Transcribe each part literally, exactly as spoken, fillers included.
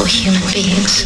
for human beings.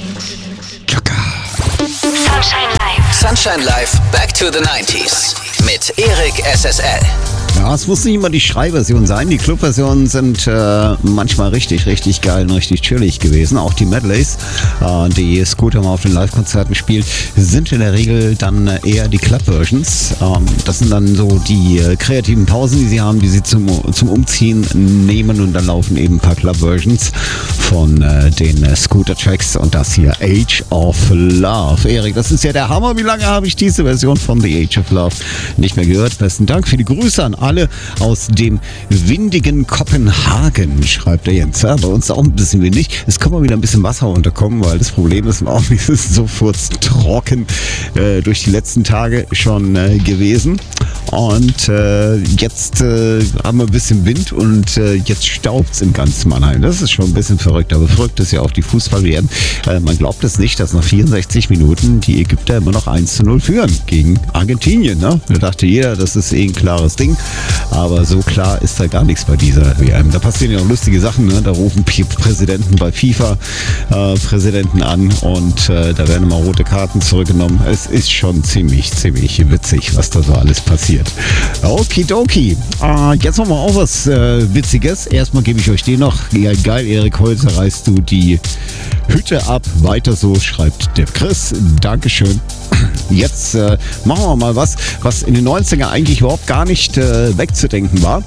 Sunshine Live. Sunshine Live, Back to the nineties mit Erik S S L. Ja, es muss nicht immer die Schreiversion sein. Die Clubversionen sind äh, manchmal richtig, richtig geil und richtig chillig gewesen. Auch die Medleys, äh, die Scooter mal auf den Live-Konzerten spielt, sind in der Regel dann eher die Club-Versions. Ähm, das sind dann so die äh, kreativen Pausen, die sie haben, die sie zum, zum Umziehen nehmen, und dann laufen eben ein paar Club-Versions von äh, den äh, Scooter-Tracks, und das hier Age of Love. Erik, das ist ja der Hammer. Wie lange habe ich diese Version von The Age of Love nicht mehr gehört? Besten Dank für die Grüße an alle aus dem windigen Kopenhagen, schreibt der Jens. Ja, bei uns auch ein bisschen windig. Es kann mal wieder ein bisschen Wasser unterkommen, weil das Problem ist auch nicht, es ist so furztrocken äh, durch die letzten Tage schon äh, gewesen. Und äh, jetzt äh, haben wir ein bisschen Wind, und äh, jetzt staubt es im ganzen Mannheim. Das ist schon ein bisschen verrückt, aber verrückt ist ja auch die Fußball-W M. Äh, man glaubt es nicht, dass nach vierundsechzig Minuten die Ägypter immer noch eins zu null führen gegen Argentinien. Ne? Da dachte jeder, das ist eh ein klares Ding. Aber so klar ist da gar nichts bei dieser W M. Da passieren ja auch lustige Sachen. Ne? Da rufen P- Präsidenten bei FIFA äh, Präsidenten an, und äh, da werden immer rote Karten zurückgenommen. Es ist schon ziemlich, ziemlich witzig, was da so alles passiert. Okidoki. Äh, jetzt machen wir auch was äh, Witziges. Erstmal gebe ich euch den noch. Ja, geil, Erik, heute reißt du die Hütte ab. Weiter so, schreibt der Chris. Dankeschön. Jetzt äh, machen wir mal was, was in den neunziger eigentlich überhaupt gar nicht äh, wegzudenken war.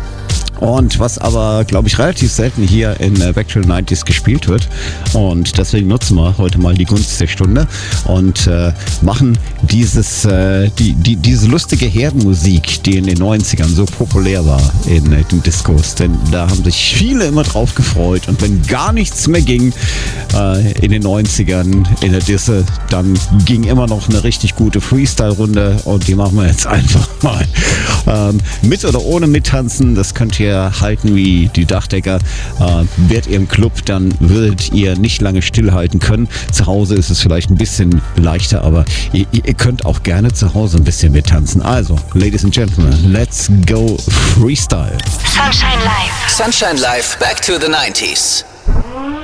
Und was aber, glaube ich, relativ selten hier in äh, Back to the nineties gespielt wird. Und deswegen nutzen wir heute mal die Gunst der Stunde und äh, machen dieses, äh, die, die, diese lustige Herdenmusik, die in den neunzigern so populär war in äh, den Discos. Denn da haben sich viele immer drauf gefreut. Und wenn gar nichts mehr ging äh, in den neunzigern in der Disse, dann ging immer noch eine richtig gute Freestyle-Runde. Und die machen wir jetzt einfach mal. Ähm, mit oder ohne mittanzen, das könnt ihr halten wie die Dachdecker. Äh, wärt ihr im Club, dann würdet ihr nicht lange stillhalten können. Zu Hause ist es vielleicht ein bisschen leichter, aber ihr, ihr könnt auch gerne zu Hause ein bisschen mittanzen. Also, Ladies and Gentlemen, let's go Freestyle. Sunshine Live. Sunshine Live, Back to the nineties.